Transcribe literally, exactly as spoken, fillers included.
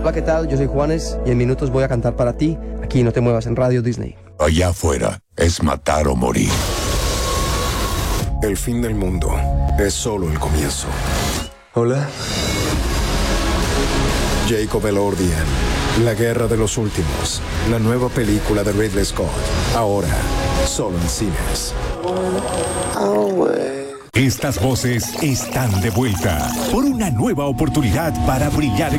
Hola, ¿qué tal? Yo soy Juanes y en minutos voy a cantar para ti. Aquí No Te Muevas en Radio Disney. Allá afuera es matar o morir. El fin del mundo es solo el comienzo. Hola. Jacob Elordian, La Guerra de los Últimos, la nueva película de Ridley Scott, ahora solo en cines. Estas voces están de vuelta por una nueva oportunidad para brillar